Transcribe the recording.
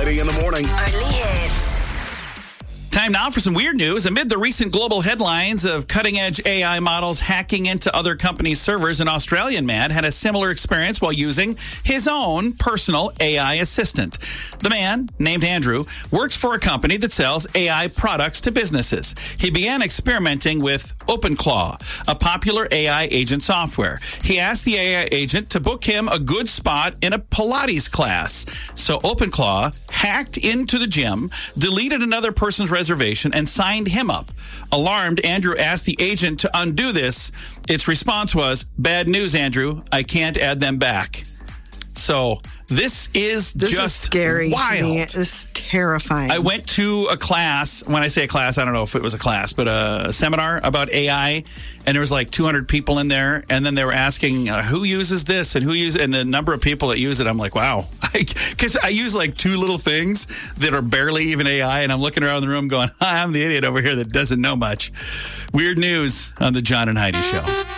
Heidi in the morning. Early hits. Time now for some weird news. Amid the recent global headlines of cutting-edge AI models hacking into other companies' servers, an Australian man had a similar experience while using his own personal AI assistant. The man, named Andrew, works for a company that sells AI products to businesses. He began experimenting with OpenClaw, a popular AI agent software. He asked the AI agent to book him a good spot in a Pilates class. So OpenClaw hacked into the gym, deleted another person's reservation, and signed him up. Alarmed, Andrew asked the agent to undo this. Its response was, "Bad news, Andrew. I can't add them back." So this is scary wild. to me. It's terrifying. I went to a class. When I say a class, I don't know if it was a class, but a seminar about AI, and there was like 200 people in there, and then they were asking who uses this and and the number of people that use it. I'm like, wow, because I use like two little things that are barely even AI, and I'm looking around the room going, I'm the idiot over here that doesn't know much. Weird news on the John and Heidi Show.